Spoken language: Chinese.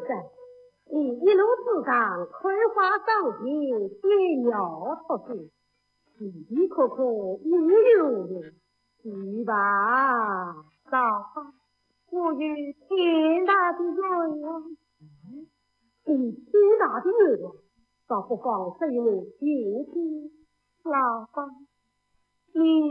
你一路自当，葵花上行，天要出世，时时刻刻一如云，去吧，老吧，我与天大的愿望，与天大的愿望，倒不妨随你进去，老吧，你。